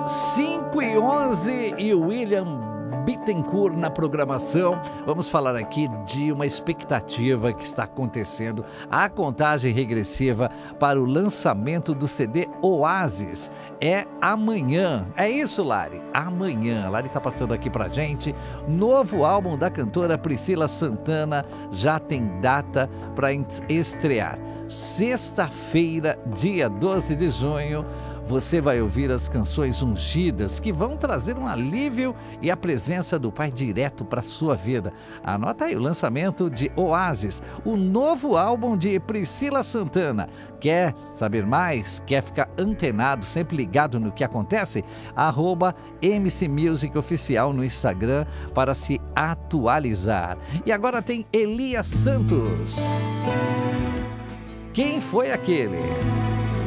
5h11 e o William Bittencourt na programação. Vamos falar aqui de uma expectativa que está acontecendo, a contagem regressiva para o lançamento do CD Oasis. É amanhã. É isso, Lari? Amanhã. A Lari está passando aqui pra gente. Novo álbum da cantora Priscila Santana já tem data para estrear. Sexta-feira, dia 12 de junho. Você vai ouvir as canções ungidas que vão trazer um alívio e a presença do Pai direto para a sua vida. Anota aí o lançamento de Oasis, o novo álbum de Priscila Santana. Quer saber mais? Quer ficar antenado, sempre ligado no que acontece? @MC Music Oficial no Instagram para se atualizar. E agora tem Elias Santos. Quem foi aquele?